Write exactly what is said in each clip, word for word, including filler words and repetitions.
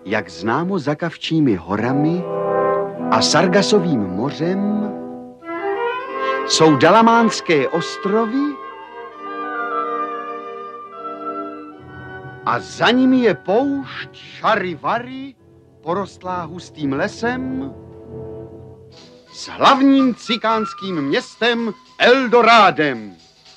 Jak známo za Kavčími horami a Sargasovým mořem jsou Dalamánské ostrovy a za nimi je poušť Charivari, porostlá hustým lesem, s hlavním cikánským městem Eldorádem.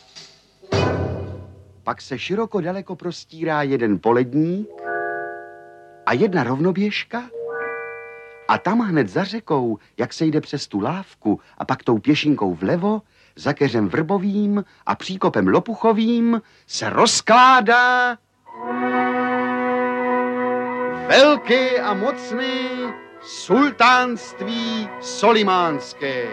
Pak se široko daleko prostírá jeden poledník a jedna rovnoběžka a tam hned za řekou, jak se jde přes tu lávku a pak tou pěšinkou vlevo, za keřem vrbovým a příkopem lopuchovým se rozkládá velké a mocné sultánství solimánské.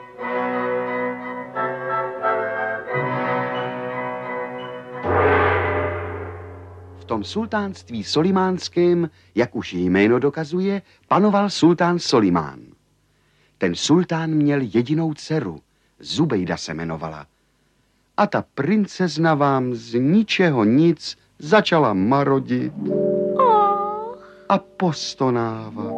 V tom sultánství solimánském, jak už jméno dokazuje, panoval sultán Solimán. Ten sultán měl jedinou dceru, Zubejda se jmenovala. A ta princezna vám z ničeho nic začala marodit a postonávat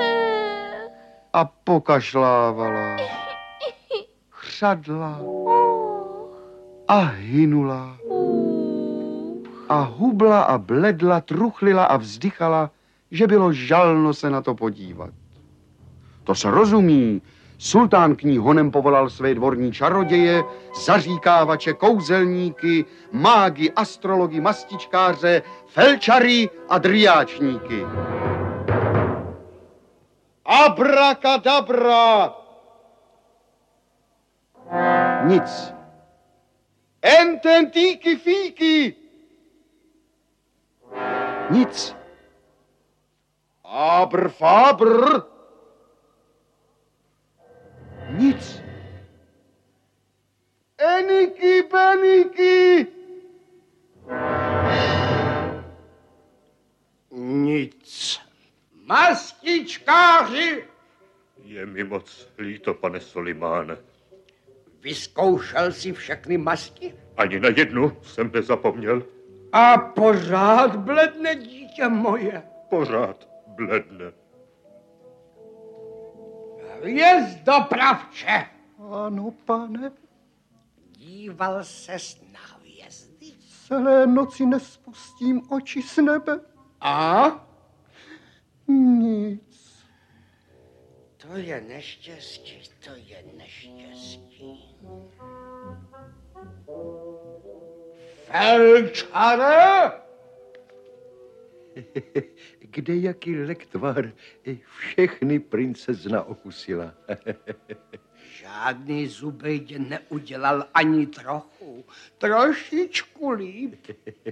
a pokašlávala, chřadla a hynula a hubla a bledla, truchlila a vzdychala, že bylo žalno se na to podívat. To se rozumí. Sultán k ní honem povolal své dvorní čaroděje, zaříkávače, kouzelníky, mágy, astrology, mastičkáře, felčary a driáčníky. Abrakadabra! Nic. Ententíky fíky! Nic. Abr fabr! Nic. Eniky peniky! Nic. Mastičkáři! Je mi moc líto, pane Solimáne. Vyzkoušel si všechny masti? Ani na jednu jsem nezapomněl. A pořád bledne, dítě moje. Pořád bledne. Hvězdopravče! Ano, pane. Díval ses na hvězdy? Celé noci nespustím oči z nebe. A? Nic. To je neštěstí, to je neštěstí. Felčare? Kde jaký lektvar všechny princezna okusila. Žádný Zubejdě neudělal ani trochu. Trošičku líp.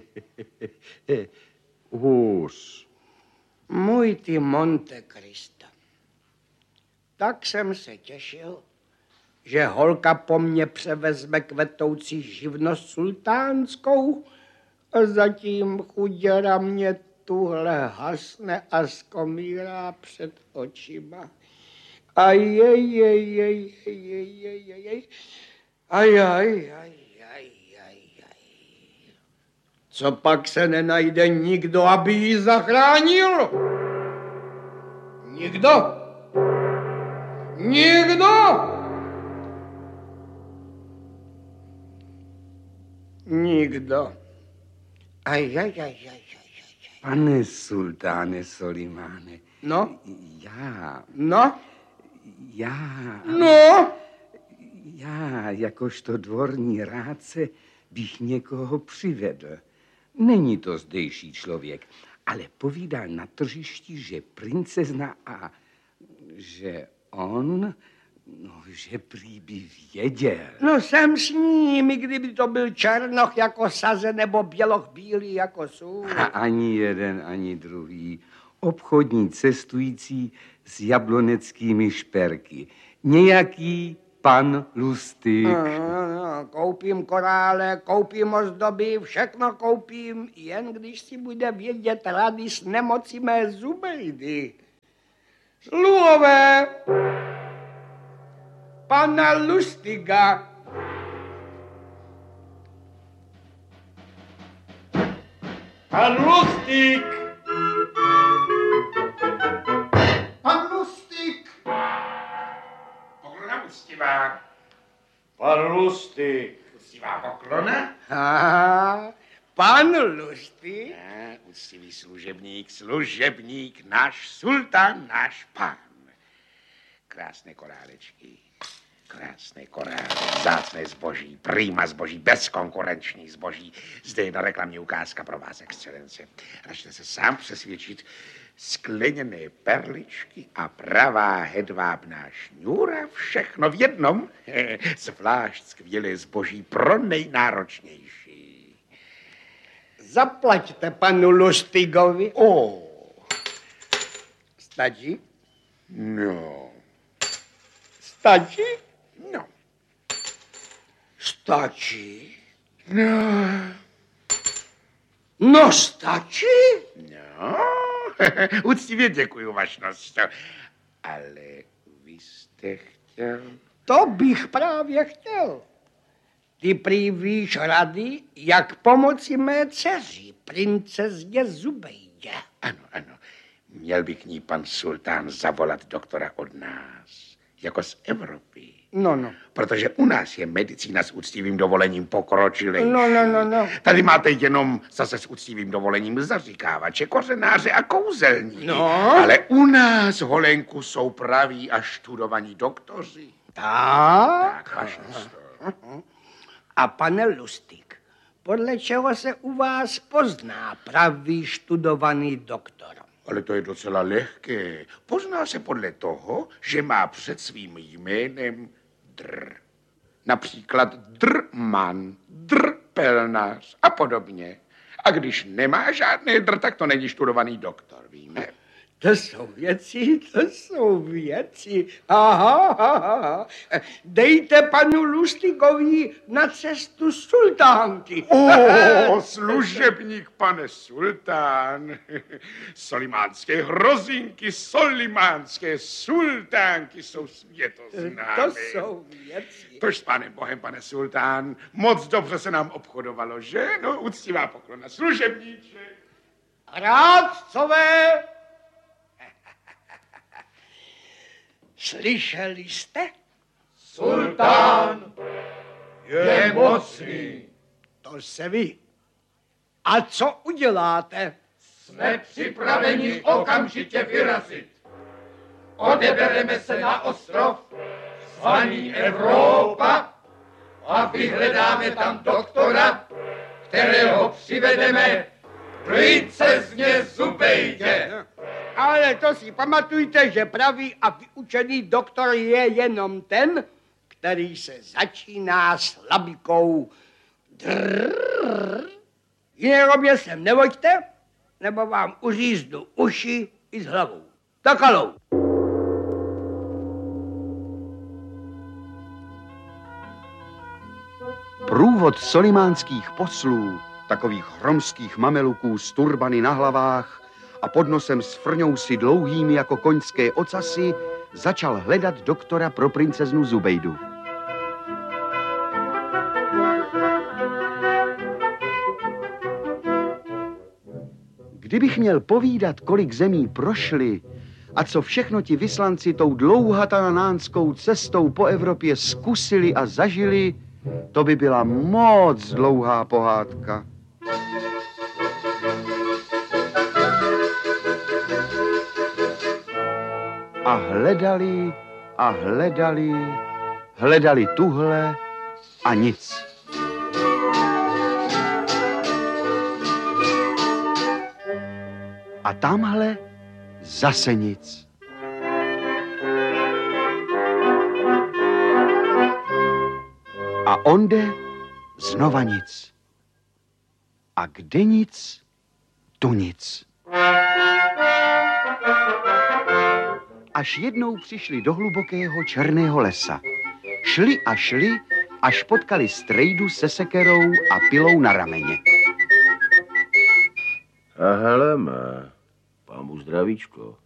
Hus. Můj ty Monte Cristo. Tak jsem se těšil, že holka po mně převezme kvetoucí živnost sultánskou a zatím chuděra mě tuhle hasne a skomírá před očima. A jej, jej, jej, jej, jej, jej, jej. Aj, aj, aj, aj, aj, aj. Co pak se nenajde nikdo, aby ji zachránil? Nikdo? Nikdo? Nikdo. Aj, aj, aj, aj, aj, aj. Pane sultáne Solimáne. No? Já. No? Já. No? Já, jakožto dvorní rádce, bych někoho přivedl. Není to zdejší člověk, ale povídal na tržišti, že princezna a že on, no, že prý by věděl. No jsem s ním, i kdyby to byl černoch jako saze nebo běloch bílý jako sůl. A ani jeden, ani druhý. Obchodní cestující s jabloneckými šperky. Nějaký pan Lustig. No, no, no, koupím korále, koupím ozdoby, všechno koupím, jen když si bude vědět rady s nemocí mé Zubejdy. Sluhové, pana Lustiga. Pan Lustig! Lustig. Uctivá poklona? Aha, pan Lustig? Ne, úctivý služebník, služebník, náš sultán, náš pán. Krásné korálečky, krásné korály, vzácné zboží, prýma zboží, bezkonkurenční zboží. Zde je reklamní ukázka pro vás, excelence. Račte se sám přesvědčit, skleněné perličky a pravá hedvábná šňůra, všechno v jednom. Zvlášť skvělé zboží pro nejnáročnější. Zaplaťte panu Lustigovi. O, Stačí? no, Stačí? no, Stačí? no, No stačí? no. Úctivě děkuju, vašnost. Ale vy jste chtěl... To bych právě chtěl. Ty prý víš rady, jak pomoci mé dceři, princezně Zubejdě. Ano, ano. Měl by k ní pan sultán zavolat doktora od nás, jako z Evropy. No, no. Protože u nás je medicína s úctivým dovolením pokročilejší. No, no, no, no. Tady máte jenom zase s úctivým dovolením zaříkávače, kořenáře a kouzelníky. No. Ale u nás, Holenku, jsou praví a študovaní doktoři. Tak. Tak, vašnost. A pane Lustig, podle čeho se u vás pozná pravý študovaný doktor? Ale to je docela lehké. Pozná se podle toho, že má před svým jménem dr. Například drman, drpelnář a podobně. A když nemá žádné dr, tak to není študovaný doktor, víme? To jsou věci, to jsou věci. Aha, aha. Dejte panu Lustigovi na cestu sultánky. O, služebník, pane sultán. Solimánské hrozinky, solimánské sultánky jsou světoznámy. To jsou věci. Tož s panem Bohem, pane sultán, moc dobře se nám obchodovalo, že? No, úctivá poklona, služebníček. Rádcové! Slyšeli jste? Sultán je mocný. To se ví. A co uděláte? Jsme připraveni okamžitě vyrazit. Odebereme se na ostrov zvaný Evropa a vyhledáme tam doktora, kterého přivedeme princezně Zubejdě. Ale to si pamatujte, že pravý a vyučený doktor je jenom ten, který se začíná slabikou drrrr. Jiného sem nevoďte, nebo vám uříznu uši i s hlavou. Tak halou. Průvod solimánských poslů, takových hromských mameluků s turbany na hlavách a pod nosem s frňousy dlouhými jako koňské ocasy, začal hledat doktora pro princeznu Zubejdu. Kdybych měl povídat, kolik zemí prošli a co všechno ti vyslanci tou dlouhatanánskou cestou po Evropě zkusili a zažili, to by byla moc dlouhá pohádka. A hledali a hledali, hledali tuhle a nic. A tamhle zase nic. A onde znova nic. A kde nic, tu nic. Až jednou přišli do hlubokého černého lesa. Šli a šli, až potkali strejdu se sekerou a pilou na rameně. A hele, má, pámu zdravíčko.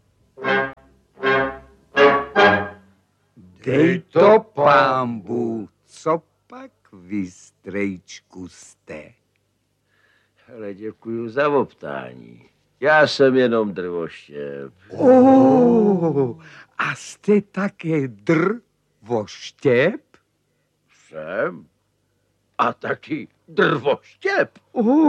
Dej to, pámbu, co pak vy, strejčku, jste? Hele, děkuju za optání. Já jsem jenom drvoštěp. Oh, a jste také drvoštěp? Jsem. A taky drvoštěp.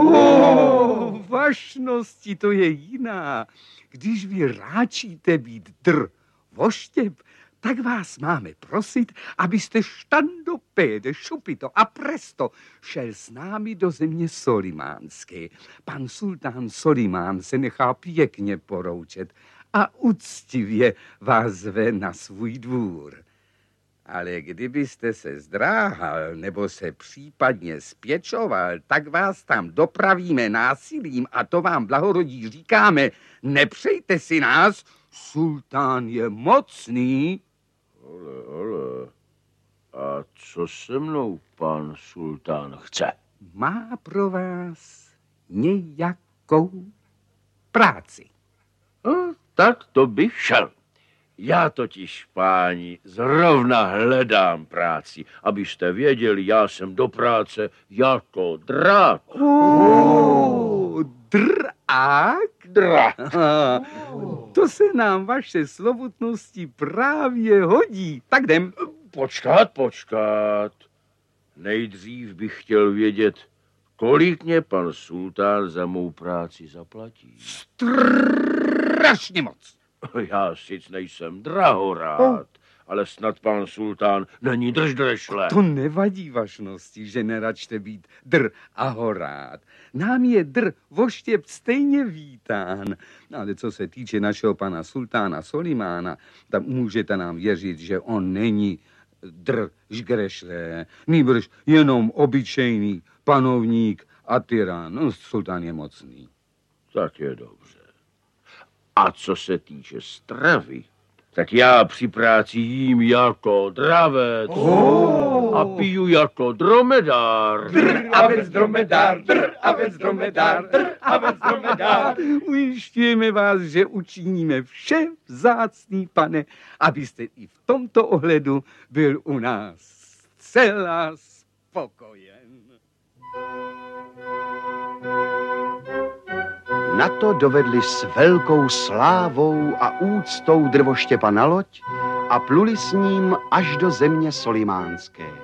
O, vašnosti, to je jiná. Když vy ráčíte být drvoštěp, tak vás máme prosit, abyste štando péde, šupito a presto šel s námi do země Solimánské. Pan sultán Solimán se nechá pěkně poroučet a úctivě vás zve na svůj dvůr. Ale kdybyste se zdráhal nebo se případně spěčoval, tak vás tam dopravíme násilím a to vám blahorodí říkáme, nepřejte si nás, sultán je mocný. Ale, ale, a co se mnou pan sultán chce? Má pro vás nějakou práci. No, tak to bych šel. Já totiž, páni, zrovna hledám práci. Abyste věděli, já jsem do práce jako drák. Oh, drák? Drák. To se nám vaše slovutnosti právě hodí. Tak jdem. Počkat, počkat. Nejdřív bych chtěl vědět, kolik mě pan sultán za mou práci zaplatí. Strašně moc. Já sic nejsem drahorád, oh. ale snad pan sultán není drždrešle. To nevadí vašnosti, že neračte být dr a horád. Nám je dr voštěp stejně vítán. Ale co se týče našeho pana sultána Solimána, tak můžete nám věřit, že on není dr žgrešle, nýbrž jenom obyčejný panovník a tyran. No, sultán je mocný. Tak je dobře. A co se týče stravy, tak já při práci jím jako dravec oh. a piju jako dromedár. Dr, avec, dromedár, dr, avec, dromedár, dr, avec, dromedár. Ujišťujeme vás, že učiníme vše, vzácný pane, abyste i v tomto ohledu byl u nás zcela spokojen. Na to dovedli s velkou slávou a úctou drvoštěpa na loď a pluli s ním až do země Solimánské.